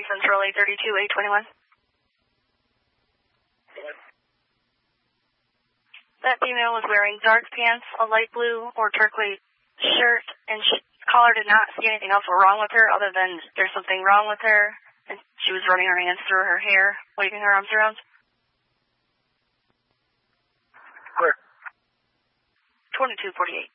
Central 832, 821. That female was wearing dark pants, a light blue or turquoise shirt, and caller did not see anything else wrong with her other than there's something wrong with her, and she was running her hands through her hair, waving her arms around. Where? 2248.